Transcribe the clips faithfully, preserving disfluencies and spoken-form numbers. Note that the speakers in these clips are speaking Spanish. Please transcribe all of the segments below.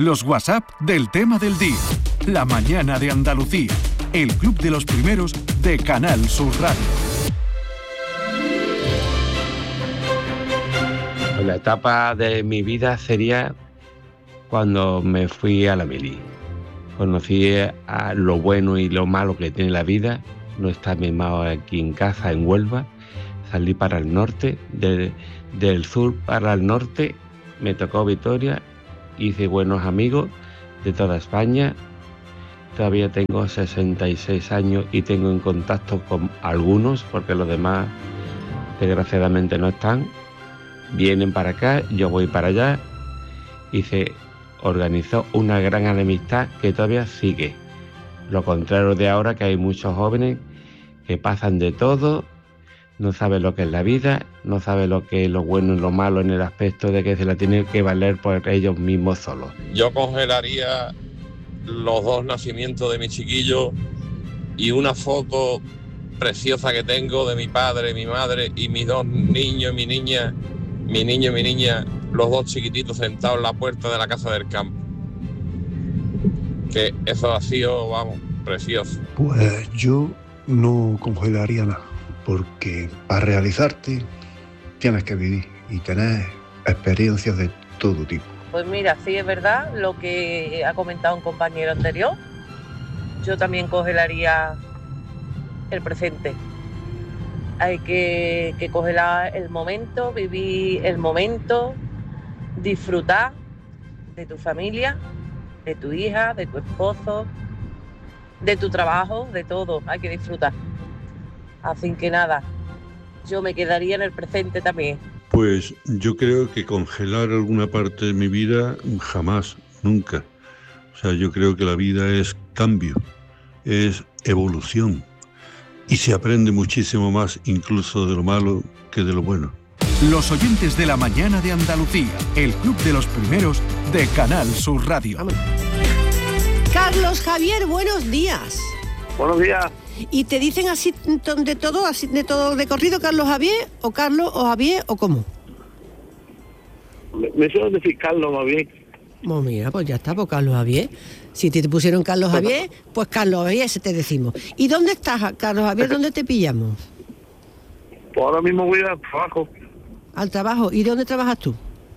Los WhatsApp del tema del día. La mañana de Andalucía. El club de los primeros de Canal Sur Radio. La etapa de mi vida sería cuando me fui a la mili. Conocí a lo bueno y lo malo que tiene la vida. No estar mimado aquí en casa, en Huelva. Salí para el norte, de, del sur para el norte. Me tocó Vitoria. Hice buenos amigos de toda España. Todavía tengo sesenta y seis años y tengo en contacto con algunos, porque los demás desgraciadamente no están. Vienen para acá, yo voy para allá y se organizó una gran amistad que todavía sigue. Lo contrario de ahora, que hay muchos jóvenes que pasan de todo, no saben lo que es la vida, no saben lo que es lo bueno y lo malo en el aspecto de que se la tienen que valer por ellos mismos solos. Yo congelaría los dos nacimientos de mi chiquillo y una foto preciosa que tengo de mi padre, mi madre y mis dos niños y mi niña, mi niño y mi niña, los dos chiquititos sentados en la puerta de la casa del campo. Que eso ha sido, vamos, precioso. Pues yo no congelaría nada, porque para realizarte tienes que vivir y tener experiencias de todo tipo. Pues mira, sí es verdad lo que ha comentado un compañero anterior. Yo también congelaría el presente. Hay que, que congelar el momento, vivir el momento, disfrutar de tu familia, de tu hija, de tu esposo, de tu trabajo, de todo. Hay que disfrutar. Así que nada, yo me quedaría en el presente también. Pues yo creo que congelar alguna parte de mi vida jamás, nunca. O sea, yo creo que la vida es cambio, es evolución. Y se aprende muchísimo más incluso de lo malo que de lo bueno. Los oyentes de la mañana de Andalucía, el club de los primeros de Canal Sur Radio. Vamos. Carlos Javier, buenos días. Buenos días. ¿Y te dicen así de todo, así de todo de corrido, Carlos Javier, o Carlos o Javier, o cómo? Me, me suelen decir Carlos más bien. Pues mira, pues ya está, pues Carlos Javier. Si te pusieron Carlos Javier, pues Carlos Javier, ese te decimos. ¿Y dónde estás, Carlos Javier? ¿Dónde te pillamos? Pues ahora mismo voy al trabajo. Al trabajo. ¿Y dónde trabajas tú?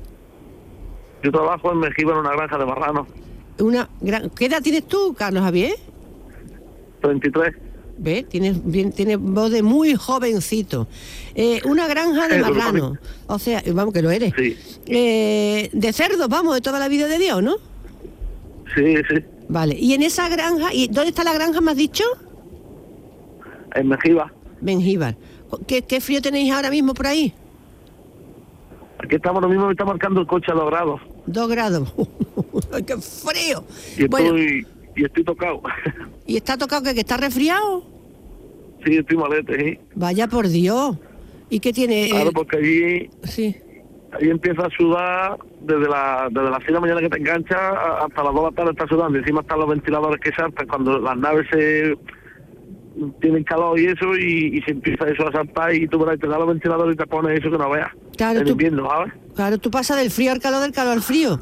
Yo trabajo en Mejiba, en una granja de marranos. Una gran... ¿Qué edad tienes tú, Carlos Javier? treinta y tres. ¿Ves? Tienes, bien, tienes voz de muy jovencito. Eh, una granja de marranos. O sea, vamos, que lo eres. Sí. Eh, de cerdos, vamos, de toda la vida de Dios, ¿no? Sí, sí. Vale. ¿Y en esa granja? ¿Y dónde está la granja, me has dicho? En Mejiba. Mengíbar. ¿Qué, ¿Qué frío tenéis ahora mismo por ahí? Aquí estamos, ahora mismo me está marcando el coche a dos grados. Dos grados. ¡Qué frío! Y bueno, estoy, y estoy tocado. ¿Y está tocado que, que está resfriado? Sí, estoy malete, sí. Vaya por Dios. ¿Y qué tiene? Claro, eh... porque allí... Sí. Ahí empieza a sudar desde la desde las seis de la mañana que te engancha hasta las dos de la tarde está sudando. Encima están los ventiladores que saltan cuando las naves se tienen calor y eso, y, y se empieza eso a saltar, y tú verás, te da los ventiladores y te pones eso que no veas. Claro, en tú, invierno, ¿sabes? Claro, tú pasas del frío al calor, del calor al frío.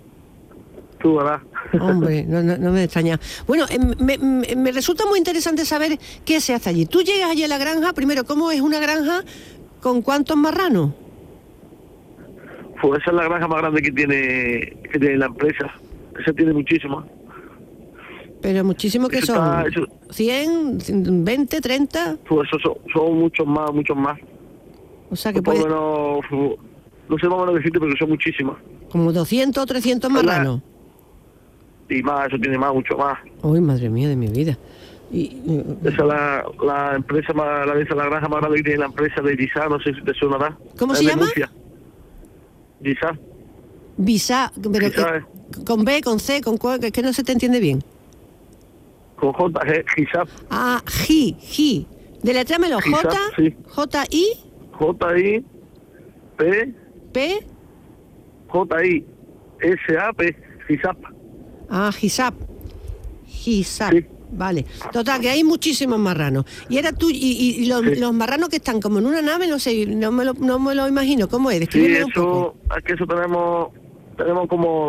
Tú verás. Hombre, no, no, no me extraña. Bueno, eh, me, me, me resulta muy interesante saber qué se hace allí. Tú llegas allí a la granja, primero, ¿cómo es una granja? ¿Con cuántos marranos? Pues esa es la granja más grande que tiene que tiene la empresa. Esa tiene muchísimo. Pero muchísimo que eso son. Está, eso, ¿cien, veinte, treinta? Pues eso son, son muchos más, muchos más. O sea que por puede... menos, no sé más o menos decirte, pero son muchísimas. Como doscientos o trescientos marranos. Y más, eso tiene más, mucho más. Uy, madre mía de mi vida. Y, esa es la, la empresa más, la, esa, la granja más grande que tiene la empresa de Gisá, no sé si te sonará. ¿Cómo se llama? Gisá. Gisá, pero Gisá, eh, con B, con C, con cuál, que, que no se te entiende bien. Con J, G, Gisá. Ah, G, G. Deletréamelo, J, sí. J, I. J, I, P. P. J, I, S, A, P. Gisap. Ah, Gisap. Gisap. Sí. Vale. Total, que hay muchísimos marranos. Y era tú, y, y, y los, sí. los marranos que están como en una nave, no sé, no me lo, no me lo imagino. ¿Cómo es? Sí, eso, es que eso tenemos, tenemos como,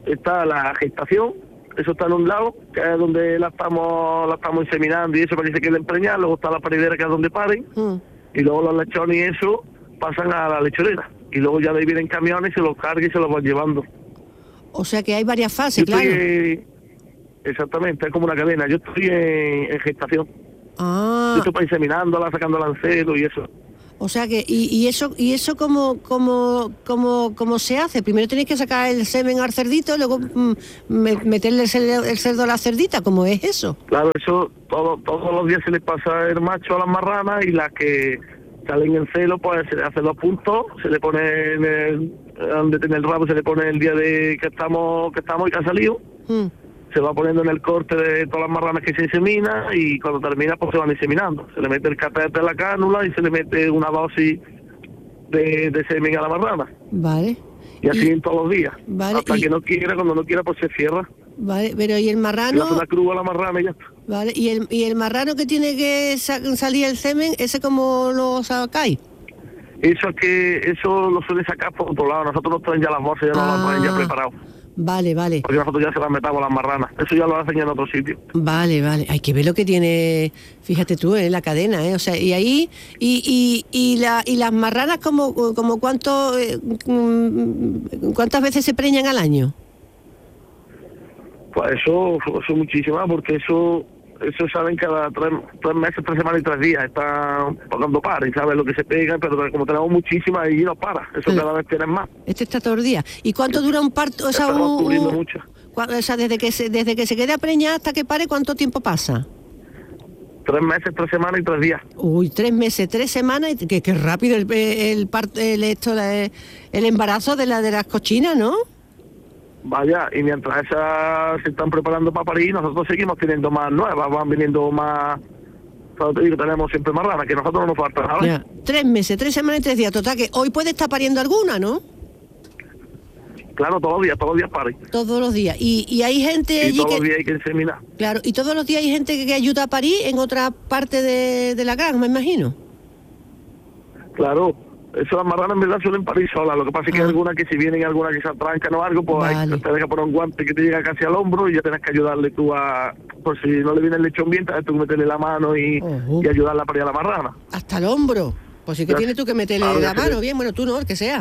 está la gestación, eso está en un lado, que es donde la estamos la estamos inseminando y eso para que se queden preñadas, luego está la paridera que es donde paren, mm. y luego los lechones y eso pasan a la lechonera, y luego ya de ahí vienen camiones y se los cargan y se los van llevando. O sea que hay varias fases, yo claro. Estoy, exactamente, es como una cadena, yo estoy en, en gestación. Ah. Yo estoy para inseminándola, sacándola en celo y eso. O sea que, y, y eso, y eso cómo, cómo, cómo, cómo se hace. Primero tenéis que sacar el semen al cerdito, luego mm, meterle el cerdo, el cerdo a la cerdita. ¿Cómo es eso? Claro, eso todo, todos los días se le pasa el macho a las marranas y las que salen en celo, pues se le hace los puntos, se le pone en el, donde tiene el rabo, se le pone el día de que estamos, que estamos y que ha salido. Mm. Se va poniendo en el corte de todas las marranas que se insemina y cuando termina pues se van inseminando. Se le mete el catéter en la cánula y se le mete una dosis de, de semen a la marrana. Vale. Y así y, en todos los días. Vale. Hasta y, que no quiera, cuando no quiera pues se cierra. Vale, pero ¿y el marrano? Le hace una cruz a la marrana y ya está. Vale, ¿y el, y el marrano que tiene que sa salir el semen, ese cómo lo sacáis? Eso es que, eso lo suele sacar por otro lado. Nosotros nos traen ya las bolsas, ya ah. nos las traen ya preparados. Vale, vale. Porque nosotros ya se las metamos las marranas. Eso ya lo hacen en otro sitio. Vale, vale. Hay que ver lo que tiene, fíjate tú, en la cadena, ¿eh? O sea, y ahí, y, y, y, la, y las marranas, como, como cuánto, eh, ¿cuántas veces se preñan al año? Pues eso, eso muchísimas, porque eso... Eso saben cada tres, tres meses, tres semanas y tres días. Están pagando pares, ¿sabes? Lo que se pega, pero como tenemos muchísimas y no para. Eso claro. Cada vez tienen más. Este está todos los días. ¿Y cuánto dura un parto? O sea, Estamos un, cubriendo un, mucho. O sea, desde que se, desde que se queda preñada hasta que pare, ¿cuánto tiempo pasa? Tres meses, tres semanas y tres días. Uy, tres meses, tres semanas, y que, que rápido el, el parto, el, esto, la, el embarazo de la de las cochinas, ¿no? Vaya, y mientras esas se están preparando para parir, nosotros seguimos teniendo más nuevas, van viniendo más... Te digo, tenemos siempre más ranas, que nosotros no nos falta nada. Ya, tres meses, tres semanas y tres días. Total, que hoy puede estar pariendo alguna, ¿no? Claro, todos los días, todos los días pare. Todos los días. Y, y hay gente y allí todos que... los días hay que inseminar. Claro, y todos los días hay gente que, que ayuda a parir en otra parte de, de la granja, me imagino. Claro. Eso las marranas en verdad suelen parir solas, lo que pasa es que ah. hay algunas que si vienen alguna que se atrancan o algo, pues vale. Hay, te deja poner un guante que te llega casi al hombro y ya tienes que ayudarle tú a... Por si no le viene el lechón bien, tienes tú que meterle la mano y, uh-huh. y ayudarla a parir a la marrana. Hasta el hombro. Pues sí que ya. Tienes tú que meterle ah, la mano, sí. Bien, bueno, tú no, el que sea.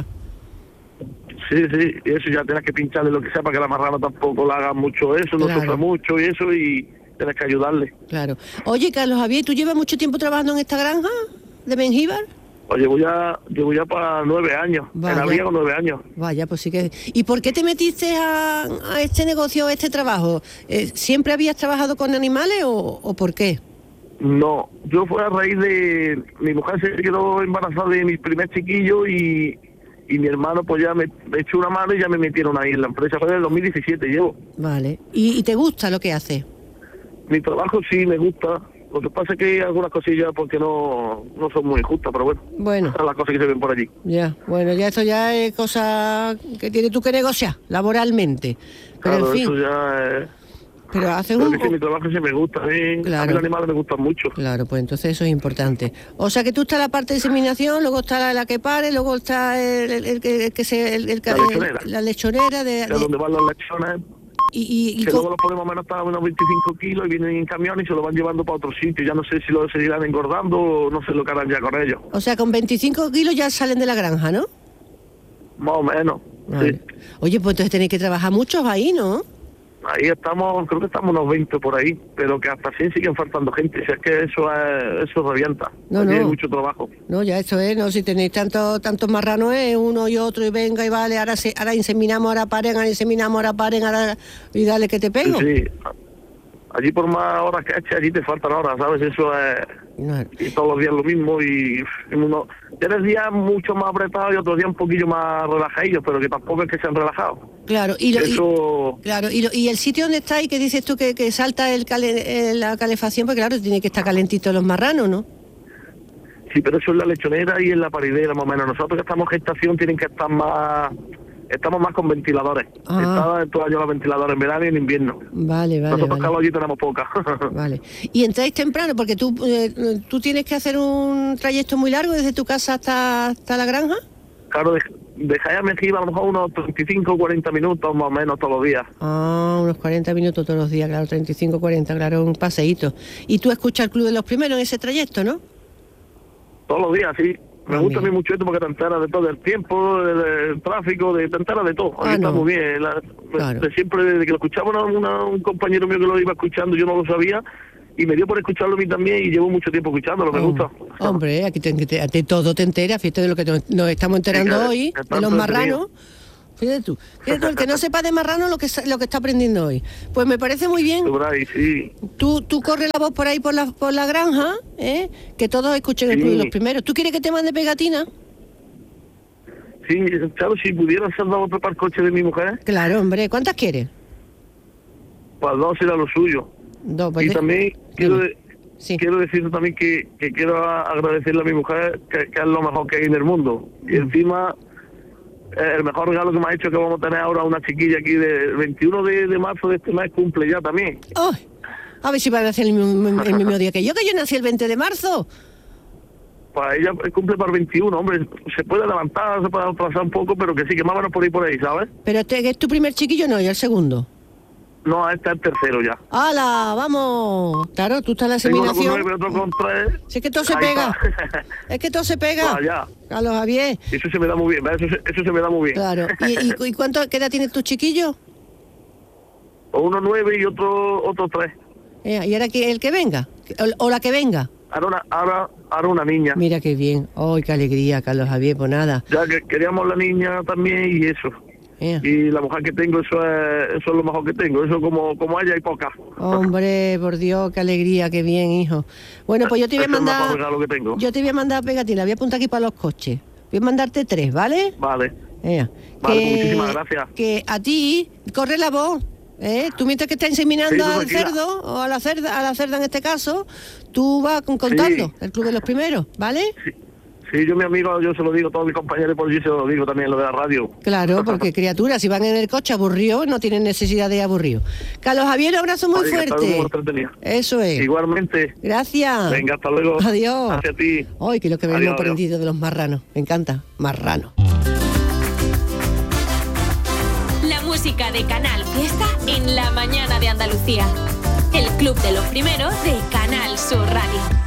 Sí, sí, y eso ya tienes que pincharle lo que sea para que la marrana tampoco la haga mucho eso, claro. No sufra mucho y eso y tienes que ayudarle. Claro. Oye, Carlos Javier, ¿tú llevas mucho tiempo trabajando en esta granja de Mengíbar? Pues llevo ya, llevo ya para nueve años, Vaya. En abrigo nueve años. Vaya, pues sí que... ¿Y por qué te metiste a, a este negocio, a este trabajo? Eh, ¿Siempre habías trabajado con animales o, o por qué? No, yo fue a raíz de... Mi mujer se quedó embarazada de mi primer chiquillo y, y mi hermano pues ya me, me echó una mano y ya me metieron ahí en la empresa. Fue en el dos mil diecisiete llevo. Vale. ¿Y, y te gusta lo que haces? Mi trabajo sí me gusta. Lo que pasa es que hay algunas cosillas porque no, no son muy justas, pero bueno, bueno. Son las cosas que se ven por allí. Ya, bueno, ya esto ya es cosa que tienes tú que negociar laboralmente. Pero claro, en fin. Eso ya es... Pero hace pero un... es que mi trabajo sí me gusta, ¿eh? Claro. A mí los animales me gustan mucho. Claro, pues entonces eso es importante. O sea que tú estás la parte de inseminación, luego está la, la que pare, luego está el, el, el, el, el que se... El, el, la lechonera. La lechonera de... de... donde van las lechones. Y, y, y que con... luego los podemos menos hasta unos veinticinco kilos y vienen en camión y se lo van llevando para otro sitio. Ya no sé si lo seguirán engordando o no sé lo que harán ya con ellos. O sea, con veinticinco kilos ya salen de la granja, ¿no? Más o menos, vale. Sí. Oye, pues entonces tenéis que trabajar muchos ahí, ¿no? Ahí estamos, creo que estamos unos veinte por ahí, pero que hasta así siguen faltando gente. Si es que eso es, eso revienta. No, no. Hay mucho trabajo. No, ya eso es, no, si tenéis tantos tantos marranos es uno y otro y venga y vale, ahora se, ahora inseminamos, ahora paren, ahora inseminamos, ahora paren, ahora y dale que te pego. Sí, sí. Allí por más horas que eches, allí te faltan horas, ¿sabes? Eso es... No. Y todos los días lo mismo y... Uno, tienes días mucho más apretados y otros días un poquillo más relajadillos, pero que tampoco es que sean relajados. Claro, y, lo, eso... y, claro, y, lo, y el sitio donde estáis, que dices tú que, que salta el cale, la calefacción, pues claro, tiene que estar calentito los marranos, ¿no? Sí, pero eso es la lechonera y en la paridera, más o menos. Nosotros que estamos en gestación tienen que estar más... Estamos más con ventiladores. Ah. Estaba todo el año los ventiladores en verano y en invierno. Vale, vale. Nosotros vale. calor allí tenemos poca. Vale. Y entráis temprano porque tú eh, tú tienes que hacer un trayecto muy largo desde tu casa hasta, hasta la granja. Claro, de, de Jaén a Mejía a lo mejor unos treinta y cinco, cuarenta minutos más o menos todos los días. Ah, unos cuarenta minutos todos los días, claro, treinta y cinco, cuarenta, claro, un paseíto. ¿Y tú escuchas el Club de los Primeros en ese trayecto, no? Todos los días, sí. Me Ah, gusta mira. a mí mucho esto porque te enteras de todo, del tiempo, del, del tráfico, de, te enteras de todo. Ah, Ahí está no. muy bien. La- Claro. de siempre, desde que lo escuchaba una- una- un compañero mío que lo iba escuchando, yo no lo sabía, y me dio por escucharlo a mí también, y llevo mucho tiempo escuchándolo, me Oh, gusta. Hombre, aquí te, te- de todo te enteras, fíjate de lo que nos, nos estamos enterando Sí, que- hoy, que de tanto los he marranos. Fíjate tú, fíjate tú, el que no sepa de marrano lo que sa- lo que está aprendiendo hoy. Pues me parece muy bien. Por ahí, sí. Tú, tú corre la voz por ahí por la, por la granja, ¿eh? Que todos escuchen el Sí. Club de los Primeros. ¿Tú quieres que te mande pegatina? Sí, claro, si pudiera ser dos otro para el coche de mi mujer, Claro, hombre. ¿Cuántas quieres? pues dos era lo suyo. Dos, pues Y de- también quiero, Dime. de- Sí. quiero decirte también que, que quiero a- agradecerle a mi mujer que, que es lo mejor que hay en el mundo. Y encima, eh, el mejor regalo que me ha hecho que vamos a tener ahora una chiquilla aquí del veintiuno de, de marzo de este mes cumple ya también. ¡Ay! A ver si van a nacer el mismo, el mismo día que yo, que yo nací el veinte de marzo. Pues ella cumple para el veintiuno, hombre, se puede levantar, se puede atrasar un poco, pero que sí, que más o menos por ahí por ahí, ¿sabes? Pero este es tu primer chiquillo, no, yo el segundo. No, este es el tercero ya. ¡Hala! ¡Vamos! Claro, tú estás en la Tengo uno con inseminación. nueve, otro con tres. Si es que todo se Ahí pega. está. Es que todo se pega. Vaya. Carlos Javier. Eso se me da muy bien, ¿ves? Eso, se- eso se me da muy bien. Claro. ¿Y, y, y cuánto, qué edad tiene tu chiquillo? Uno nueve y otro otro tres. Eh, ¿Y ahora que el que venga? O, o la que venga. Ahora una, ahora, ahora una niña. Mira qué bien. ¡Ay, qué alegría, Carlos Javier! Pues nada. Ya que queríamos la niña también y eso. Eh. Y la mujer que tengo, eso es, eso es lo mejor que tengo. Eso como, como haya hay poca. Hombre, por Dios, qué alegría, qué bien, hijo. Bueno, pues yo te voy a Ese es el mejor mandar. regalo que tengo. Yo te voy a mandar pegatina, voy a apuntar aquí para los coches. Voy a mandarte tres, ¿vale? Vale. Ea. Vale, pues muchísimas gracias. Que a ti corre la voz, ¿eh? Tú mientras que estás inseminando Sí, tú al tranquila. cerdo, o a la cerda, a la cerda en este caso, tú vas con- contando Sí. el Club de los Primeros, ¿vale? Sí, yo mi amigo, yo se lo digo a todos mis compañeros por allí, se lo digo también lo de la radio. Claro, porque criaturas, si van en el coche aburridos, no tienen necesidad de aburrido. Carlos Javier, un abrazo muy Oye, que está fuerte. muy entretenido. Eso es. Igualmente. Gracias. Venga, hasta luego. Adiós. Hacia ti. Ay, que lo que hemos Adiós, adiós. aprendido de los marranos. Me encanta. Marrano. La música de Canal Fiesta en la mañana de Andalucía. El Club de los Primeros de Canal Sur Radio.